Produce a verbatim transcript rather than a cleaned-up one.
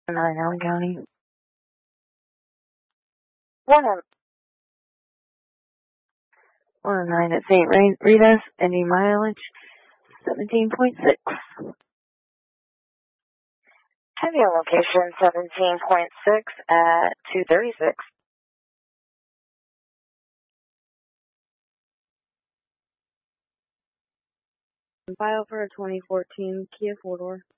nine Allen County. One of one of nine at Saint Rita's, ending mileage seventeen point six. Heavy on location seventeen point six at two thirty-six. File for a twenty fourteen Kia four-door.